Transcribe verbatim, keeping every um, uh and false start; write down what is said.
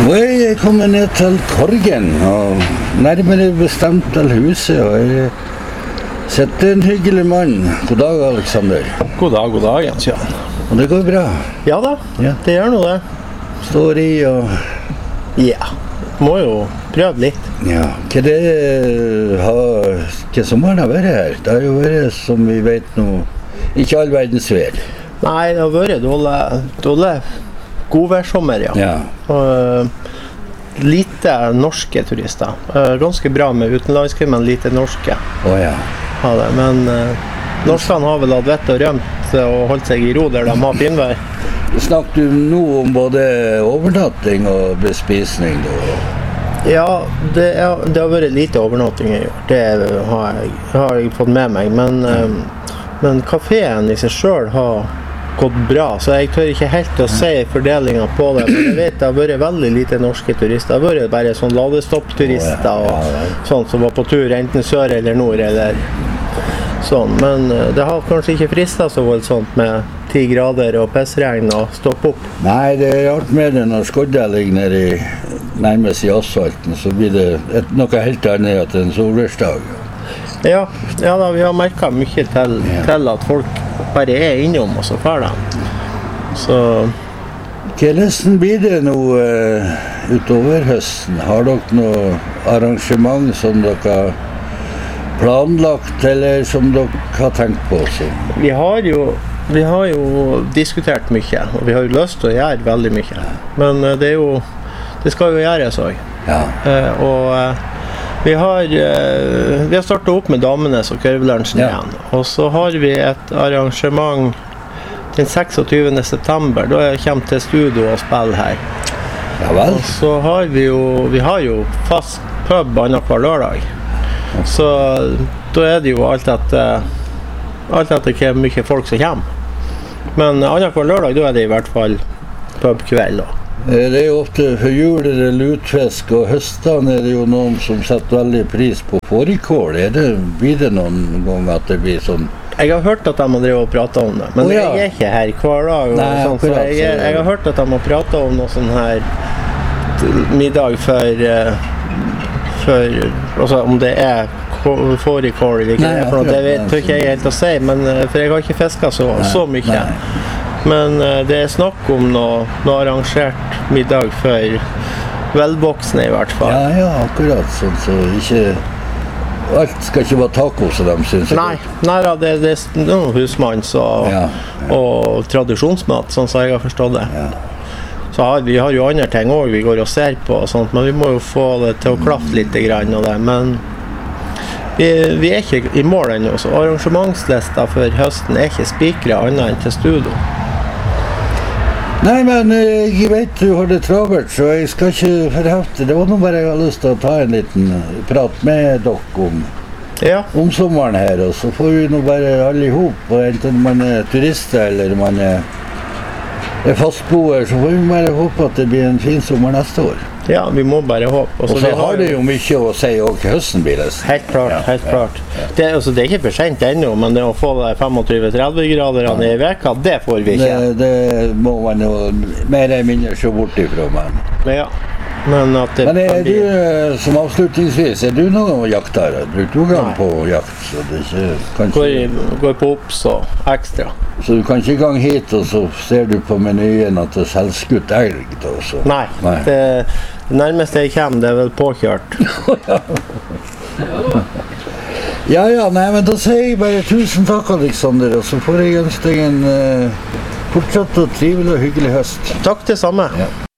Nå er jeg kommet ned til Korgen, og nærmere bestemt til huset, og jeg setter en hyggelig mann. God dag, Alexander. God dag, god dag, Jens Jan. Og det går bra? Ja da, ja. Det gjør noe det. Står i og... Ja, må jo prøve litt. Ja, hva det har... Hva sommeren har vært her? Det har jo vært, som vi vet nå, ikke all verdens vær. Nei, det har vært dårlig, dårlig godværssommer, ja. Ja. Og, lite norske turister. Ganske bra med utenlandske, men lite norske. Å ja. Ja, det. Men uh, norskene har vel hatt vett og rømt og holdt seg i ro der de har finvær. Snakker du nå om både overnatting og bespisning? Da? Ja, det, er, det har vært lite overnatting i år. Det har jeg, har jeg fått med meg. Men, um, men kaféen i seg selv har gått bra, så jeg tør ikke helt å si fordelingen på det. Men jeg vet det har vært veldig lite norske turister. Det har vært bare sånn ladestopp-turister og sånn som var på tur enten sør eller nord eller sånn. Men det har kanskje ikke fristet så voldsomt med ti grader og pissregn og stoppe opp. Nei, det er alt med det når skodda ligger nede i, nærmest i asfalten, så blir det et, noe helt annet at en solværsdag. Ja, ja da, vi har merket mye til, ja. til at folk bare er innom og så fer de. Så... Hvordan blir det nå uh, utover høsten? Har dere noe arrangement som dere har planlagt, eller som dere har tenkt på? Så? Vi har jo Vi har jo diskutert mye, og vi har jo lyst til å gjøre veldig mye. Men uh, det er jo Det skal jo gjøres også. Ja. Uh, og uh, vi har, uh, vi har startet opp med Damenes og Kørvelunsjen ja. igjen. Og så har vi et arrangement den seksogtyvende september. Da jeg kommer til studio og spiller her. Ja vel. Og så har vi jo Vi har jo fast pub annenhver lørdag. Så da er det jo alt etter alt etter hvor mye folk som kommer. Men annenhver lørdag da er det i hvert fall pubkveld. Det er jo ofte for jul er det lutfisk, og høstene er det jo noen som setter veldig pris på fårikål. Er det, blir det noen gang at det blir sånn? Jeg har hørt at de har drevet og pratet om det, men oh, ja. jeg er ikke her hver dag. Og Nei, sånt, så jeg, jeg, jeg har hørt at de har pratet om noe sånn her middag for, for altså om det er fårikål eller ikke. Nei, for det vet, tror ikke jeg helt å si, men, for jeg har ikke fisket så, så mye. Nei. Men uh, det er snakk om noe, noe arrangert middag for velvoksne i hvert fall. Ja, ja, akkurat sånn, så ikke... Alt skal ikke være taco, så de synes. Nei, nei da, det, det er noe husmanns og, ja, ja. og tradisjonsmat, sånn som jeg har forstått det. Ja. Så har, vi har jo andre ting også vi går og ser på og sånt, men vi må jo få det til å klaffe litt grann og det, men vi, vi er ikke i mål ennå, så arrangementslista for høsten er ikke spikret annet enn til studio. Nei, men jeg vet du har det travert, så jeg skal ikke forhefte. Det var noe bare jeg har lyst til å ta en liten prat med dere om, ja. om sommeren her, og så får vi nå bare alle ihop, og enten man er turister eller man er, er fastboer, så får vi bare håpe at det blir en fin sommer neste år. Ja, vi må bare håpe. Og så har det jo mye å si og høsten blir det. Helt klart, ja, helt ja, klart. Ja. Det, altså, det er ikke for sent ennå, men det å få det tjuefem til tretti grader ja. i veka, det får vi ikke. Det, det må man jo mer eller mindre se bort ifra, men... Ja, men at det men er du, som avslutningsvis, er du noen jakter? Bruker du gang på jakt? Så det ikke, kanskje... går, går på opps og ekstra. Så du kan ikke gang hit, og så ser du på menyen at det er selvskutt elg da, så... Nei, Nei. Det, det nærmeste jeg kommer, det er vel påkjørt. ja, ja, nei, men da sier jeg bare tusen takk, Alexander, og så får jeg ønske deg en uh, fortsatt og trivelig og hyggelig høst. Takk det samme. Ja.